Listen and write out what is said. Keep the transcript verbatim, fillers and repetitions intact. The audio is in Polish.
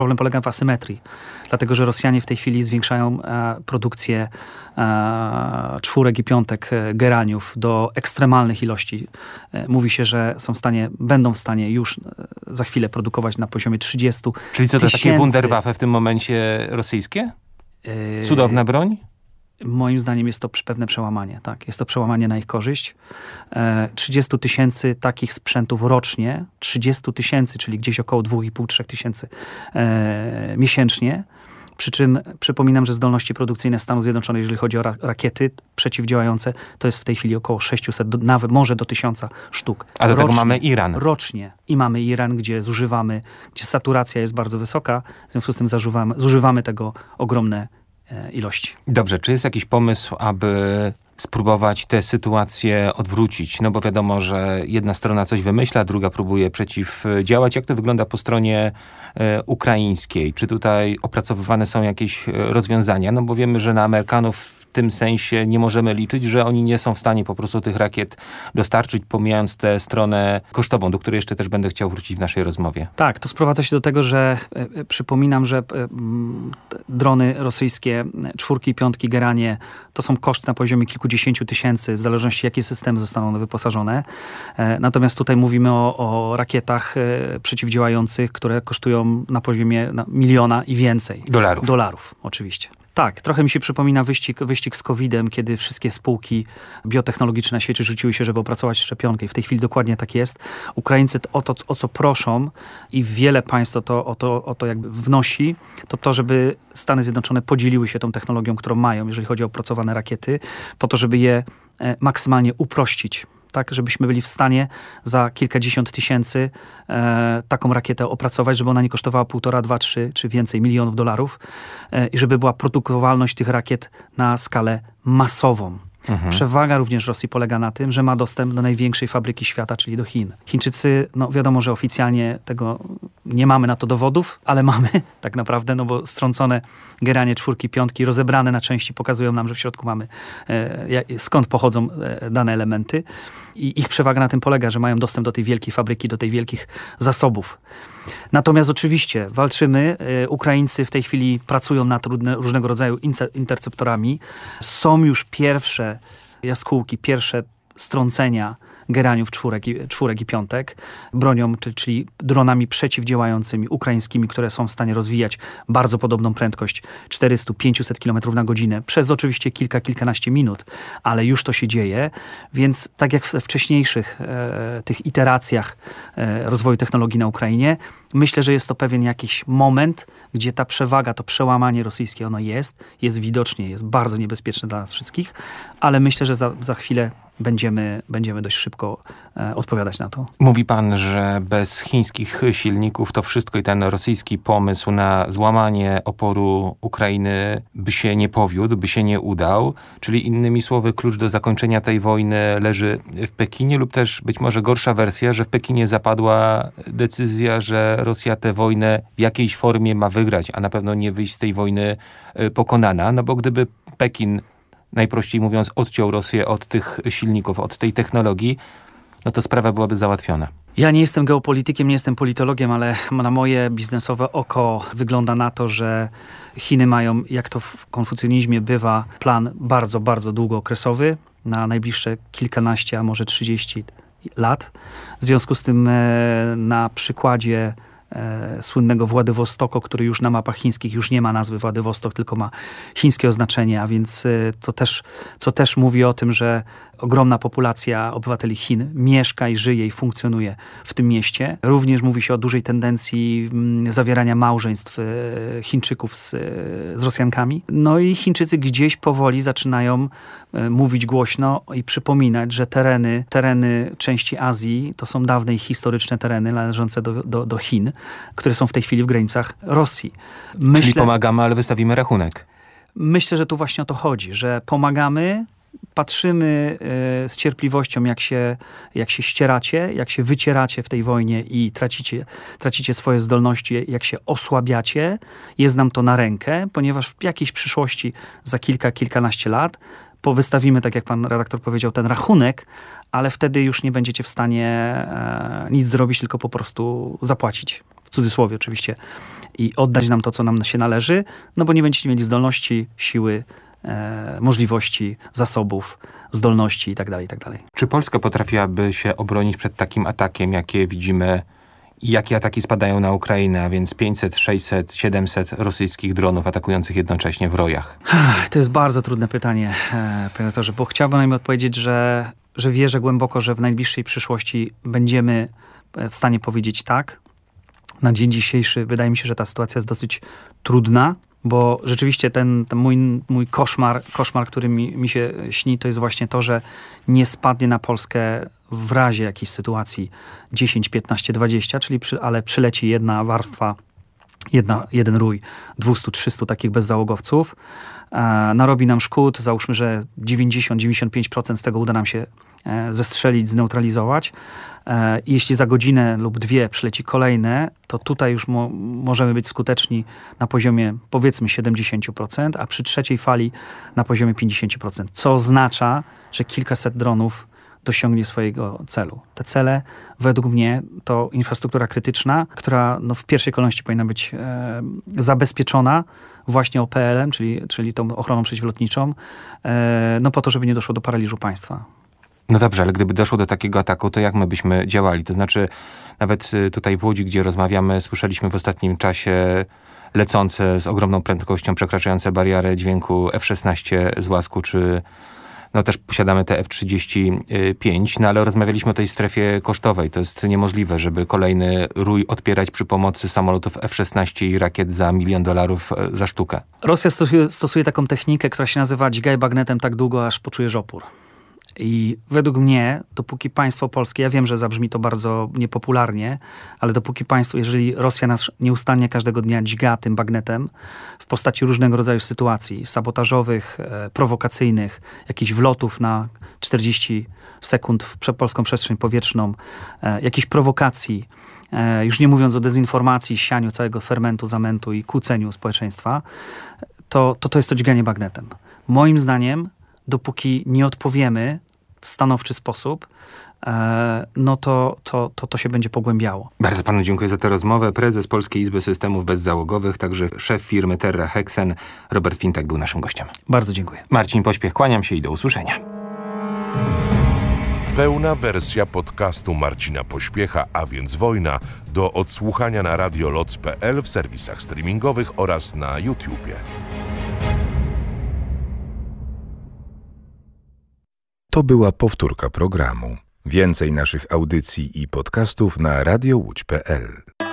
Problem polega w asymetrii, dlatego że Rosjanie w tej chwili zwiększają e, produkcję e, czwórek i piątek e, geraniów do ekstremalnych ilości. E, mówi się, że są w stanie, będą w stanie już e, za chwilę produkować na poziomie trzydziestu tysięcy. Czyli co, to takie Wunderwaffe w tym momencie rosyjskie? E, Cudowna broń? Moim zdaniem jest to pewne przełamanie. Tak, jest to przełamanie na ich korzyść. trzydzieści tysięcy takich sprzętów rocznie, trzydzieści tysięcy, czyli gdzieś około dwa i pół do trzech tysięcy e, miesięcznie. Przy czym przypominam, że zdolności produkcyjne Stanów Zjednoczonych, jeżeli chodzi o ra- rakiety przeciwdziałające, to jest w tej chwili około sześciuset, do, nawet może do tysiąca sztuk. A do rocznie, tego mamy Iran. Rocznie. I mamy Iran, gdzie zużywamy, gdzie saturacja jest bardzo wysoka, w związku z tym zażywamy, zużywamy tego ogromne ilości. Dobrze, czy jest jakiś pomysł, aby spróbować tę sytuację odwrócić? No bo wiadomo, że jedna strona coś wymyśla, druga próbuje przeciwdziałać. Jak to wygląda po stronie e, ukraińskiej? Czy tutaj opracowywane są jakieś rozwiązania? No bo wiemy, że na Amerykanów w tym sensie nie możemy liczyć, że oni nie są w stanie po prostu tych rakiet dostarczyć, pomijając tę stronę kosztową, do której jeszcze też będę chciał wrócić w naszej rozmowie. Tak, to sprowadza się do tego, że e, przypominam, że e, drony rosyjskie, czwórki i piątki Geranie, to są koszty na poziomie kilkudziesięciu tysięcy, w zależności jakie systemy zostaną one wyposażone. E, natomiast tutaj mówimy o, o rakietach e, przeciwdziałających, które kosztują na poziomie na miliona i więcej. Dolarów. Dolarów, oczywiście. Tak, trochę mi się przypomina wyścig, wyścig z kowidem, kiedy wszystkie spółki biotechnologiczne na świecie rzuciły się, żeby opracować szczepionkę. I w tej chwili dokładnie tak jest. Ukraińcy o to, o co proszą i wiele państw o to, o to, o to jakby wnosi, to to, żeby Stany Zjednoczone podzieliły się tą technologią, którą mają, jeżeli chodzi o opracowane rakiety, po to, żeby je maksymalnie uprościć. Tak, żebyśmy byli w stanie za kilkadziesiąt tysięcy e, taką rakietę opracować, żeby ona nie kosztowała półtora, dwa, trzy czy więcej milionów dolarów e, i żeby była produkowalność tych rakiet na skalę masową. Mhm. Przewaga również Rosji polega na tym, że ma dostęp do największej fabryki świata, czyli do Chin. Chińczycy, no wiadomo, że oficjalnie tego nie mamy na to dowodów, ale mamy tak naprawdę, no bo strącone Geranie czwórki, piątki, rozebrane na części pokazują nam, że w środku mamy e, skąd pochodzą e, dane elementy. I ich przewaga na tym polega, że mają dostęp do tej wielkiej fabryki, do tych wielkich zasobów. Natomiast oczywiście walczymy. Ukraińcy w tej chwili pracują nad różnego rodzaju interceptorami. Są już pierwsze jaskółki, pierwsze strącenia geraniów czwórek i, czwórek i piątek, bronią, czyli dronami przeciwdziałającymi ukraińskimi, które są w stanie rozwijać bardzo podobną prędkość czterysta do pięciuset kilometrów na godzinę przez oczywiście kilka, kilkanaście minut, ale już to się dzieje, więc tak jak we wcześniejszych e, tych iteracjach e, rozwoju technologii na Ukrainie, myślę, że jest to pewien jakiś moment, gdzie ta przewaga, to przełamanie rosyjskie, ono jest, jest widocznie, jest bardzo niebezpieczne dla nas wszystkich, ale myślę, że za, za chwilę będziemy, będziemy dość szybko e, odpowiadać na to. Mówi pan, że bez chińskich silników to wszystko i ten rosyjski pomysł na złamanie oporu Ukrainy by się nie powiódł, by się nie udał. Czyli innymi słowy, klucz do zakończenia tej wojny leży w Pekinie lub też być może gorsza wersja, że w Pekinie zapadła decyzja, że Rosja tę wojnę w jakiejś formie ma wygrać, a na pewno nie wyjść z tej wojny pokonana. No bo gdyby Pekin, najprościej mówiąc, odciął Rosję od tych silników, od tej technologii, no to sprawa byłaby załatwiona. Ja nie jestem geopolitykiem, nie jestem politologiem, ale na moje biznesowe oko wygląda na to, że Chiny mają, jak to w konfucjonizmie bywa, plan bardzo, bardzo długookresowy, na najbliższe kilkanaście, a może trzydzieści lat. W związku z tym na przykładzie E, słynnego Władywostoku, który już na mapach chińskich już nie ma nazwy Władywostok, tylko ma chińskie oznaczenie, a więc e, to też, co też mówi o tym, że ogromna populacja obywateli Chin mieszka i żyje i funkcjonuje w tym mieście. Również mówi się o dużej tendencji m, zawierania małżeństw e, Chińczyków z, e, z Rosjankami. No i Chińczycy gdzieś powoli zaczynają e, mówić głośno i przypominać, że tereny, tereny części Azji to są dawne ich historyczne tereny należące do, do, do Chin, które są w tej chwili w granicach Rosji. Myślę, Czyli pomagamy, ale wystawimy rachunek. Myślę, że tu właśnie o to chodzi, że pomagamy, patrzymy y, z cierpliwością, jak się, jak się ścieracie, jak się wycieracie w tej wojnie i tracicie, tracicie swoje zdolności, jak się osłabiacie. Jest nam to na rękę, ponieważ w jakiejś przyszłości za kilka, kilkanaście lat powystawimy, tak jak pan redaktor powiedział, ten rachunek, ale wtedy już nie będziecie w stanie e, nic zrobić, tylko po prostu zapłacić. cudzysłowie oczywiście, i oddać nam to, co nam się należy, no bo nie będziecie mieli zdolności, siły, e, możliwości, zasobów, zdolności itd., itd. Czy Polska potrafiłaby się obronić przed takim atakiem, jakie widzimy i jakie ataki spadają na Ukrainę, a więc pięćset, sześćset, siedemset rosyjskich dronów atakujących jednocześnie w rojach? To jest bardzo trudne pytanie, e, panie redaktorze, bo chciałbym na nim odpowiedzieć, że, że wierzę głęboko, że w najbliższej przyszłości będziemy w stanie powiedzieć tak. Na dzień dzisiejszy wydaje mi się, że ta sytuacja jest dosyć trudna, bo rzeczywiście ten, ten mój, mój koszmar, koszmar, który mi, mi się śni, to jest właśnie to, że nie spadnie na Polskę w razie jakiejś sytuacji dziesięć, piętnaście, dwadzieścia, czyli przy, ale przyleci jedna warstwa, jedna, jeden rój, dwieście, trzysta takich bezzałogowców, e, narobi nam szkód, załóżmy, że dziewięćdziesiąt, dziewięćdziesiąt pięć procent z tego uda nam się e, zestrzelić, zneutralizować. E, i jeśli za godzinę lub dwie przyleci kolejne, to tutaj już mo, możemy być skuteczni na poziomie powiedzmy siedemdziesiąt procent, a przy trzeciej fali na poziomie pięćdziesiąt procent, co oznacza, że kilkaset dronów dosiągnie swojego celu. Te cele, według mnie, to infrastruktura krytyczna, która no, w pierwszej kolejności powinna być e, zabezpieczona właśnie O P L-em, czyli, czyli tą ochroną przeciwlotniczą, e, no po to, żeby nie doszło do paraliżu państwa. No dobrze, ale gdyby doszło do takiego ataku, to jak my byśmy działali? To znaczy, nawet tutaj w Łodzi, gdzie rozmawiamy, słyszeliśmy w ostatnim czasie lecące z ogromną prędkością, przekraczające barierę dźwięku F szesnaście z Łasku, czy no też posiadamy te F trzydzieści pięć, no ale rozmawialiśmy o tej strefie kosztowej. To jest niemożliwe, żeby kolejny rój odpierać przy pomocy samolotów F szesnaście i rakiet za milion dolarów za sztukę. Rosja stosuje, stosuje taką technikę, która się nazywa dźgaj bagnetem tak długo, aż poczujesz opór. I według mnie, dopóki państwo polskie, ja wiem, że zabrzmi to bardzo niepopularnie, ale dopóki państwo, jeżeli Rosja nas nieustannie każdego dnia dźga tym bagnetem w postaci różnego rodzaju sytuacji sabotażowych, e, prowokacyjnych, jakichś wlotów na czterdzieści sekund w prze- polską przestrzeń powietrzną, e, jakichś prowokacji, e, już nie mówiąc o dezinformacji, sianiu całego fermentu, zamętu i kłóceniu społeczeństwa, to to, to jest to dźganie bagnetem. Moim zdaniem, dopóki nie odpowiemy w stanowczy sposób, e, no to, to, to, to się będzie pogłębiało. Bardzo panu dziękuję za tę rozmowę. Prezes Polskiej Izby Systemów Bezzałogowych, także szef firmy Terra Hexen, Robert Fintek był naszym gościem. Bardzo dziękuję. Marcin Pośpiech, kłaniam się i do usłyszenia. Pełna wersja podcastu Marcina Pośpiecha, a więc Wojna, do odsłuchania na radioloc kropka p l, w serwisach streamingowych oraz na YouTubie. To była powtórka programu. Więcej naszych audycji i podcastów na radio łódź kropka p l.